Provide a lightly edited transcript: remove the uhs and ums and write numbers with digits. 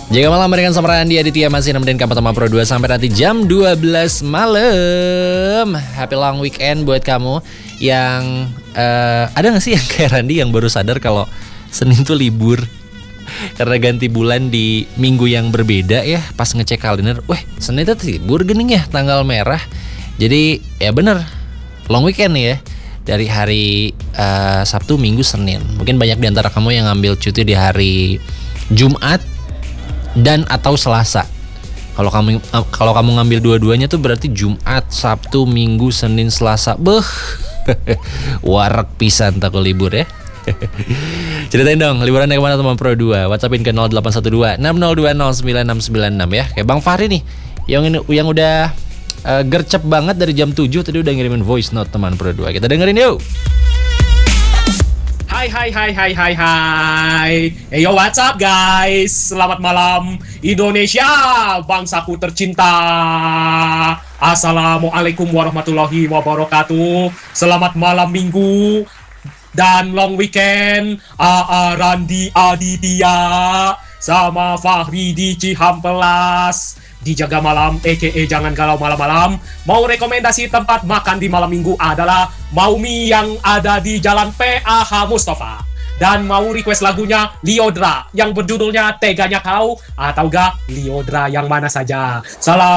Jaga malam barengan sama Randi Aditya masih nemenin kamu sama Pro 2 sampai nanti jam 12 malam. Happy long weekend buat kamu yang ada gak sih yang kayak Randi yang baru sadar kalau Senin tuh libur karena ganti bulan di minggu yang berbeda ya. Pas ngecek kalender, Senin itu libur gening ya, tanggal merah. Jadi ya bener, long weekend nih ya. Dari hari Sabtu, Minggu, Senin. Mungkin banyak di antara kamu yang ngambil cuti di hari Jumat dan atau Selasa. Kalau kamu ngambil dua-duanya tuh berarti Jumat, Sabtu, Minggu, Senin, Selasa. Warak pisan tak libur ya. Ceritain dong liburannya kemana teman Pro 2. WhatsAppin ke 0812 6020 9696 ya. Kayak Bang Fahri nih yang udah gercep banget dari jam 7 tadi udah ngirimin voice note teman Pro 2. Kita dengerin yuk. Hai. Hey yo, what's up guys? Selamat malam Indonesia, bangsaku tercinta. Assalamualaikum warahmatullahi wabarakatuh. Selamat malam minggu dan long weekend. Randi Aditya sama Fahri di Cihampelas. Dijaga malam, jangan galau malam-malam. Mau rekomendasi tempat makan di malam minggu adalah Maumi yang ada di Jalan PAH Mustafa. Dan mau request lagunya Liodra yang berjudulnya Teganya Kau, atau gak Liodra yang mana saja. Salam.